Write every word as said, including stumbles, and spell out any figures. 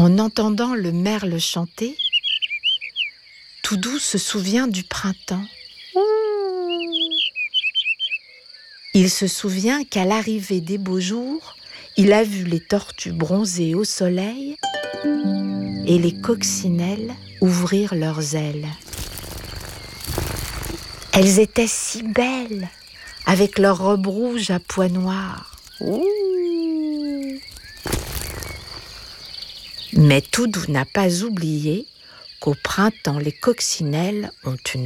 En entendant le merle chanter, Toudou se souvient du printemps. Il se souvient qu'à l'arrivée des beaux jours, il a vu les tortues bronzer au soleil et les coccinelles ouvrir leurs ailes. Elles étaient si belles, avec leurs robes rouges à pois noirs. Mais Toudou n'a pas oublié qu'au printemps, les coccinelles ont une